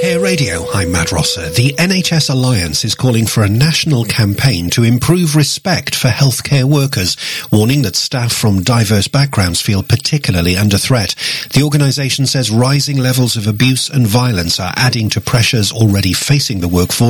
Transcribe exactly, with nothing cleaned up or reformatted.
Care Radio, I'm Matt Rosser. The N H S Alliance is calling for a national campaign to improve respect for healthcare workers, warning that staff from diverse backgrounds feel particularly under threat. The organisation says rising levels of abuse and violence are adding to pressures already facing the workforce